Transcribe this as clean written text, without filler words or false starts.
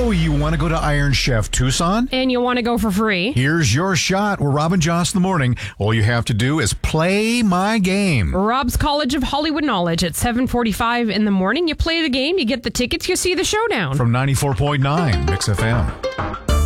So you want to go to Iron Chef Tucson? And you want to go for free? Here's your shot. We're Rob and Joss in the morning. All you have to do is play my game. Rob's College of Hollywood Knowledge at 7:45 in the morning. You play the game, you get the tickets, you see the showdown. From 94.9 Mix FM.